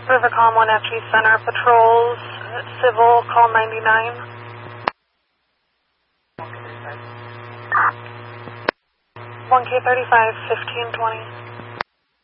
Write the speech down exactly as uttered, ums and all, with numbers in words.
Rivercom one F G Center patrols, civil, call ninety-nine. one K thirty-five, fifteen twenty.